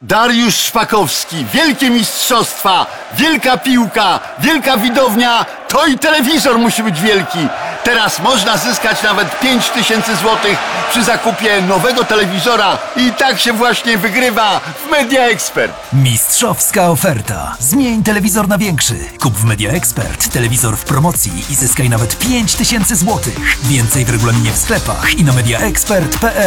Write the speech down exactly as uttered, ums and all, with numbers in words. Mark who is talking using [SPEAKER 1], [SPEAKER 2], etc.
[SPEAKER 1] Dariusz Szpakowski, wielkie mistrzostwa, wielka piłka, wielka widownia, to i telewizor musi być wielki. Teraz można zyskać nawet pięć tysięcy złotych przy zakupie nowego telewizora i tak się właśnie wygrywa w Media Expert.
[SPEAKER 2] Mistrzowska oferta. Zmień telewizor na większy. Kup w Media Expert telewizor w promocji i zyskaj nawet pięć tysięcy złotych. Więcej w regulaminie w sklepach i na mediaexpert kropka p l.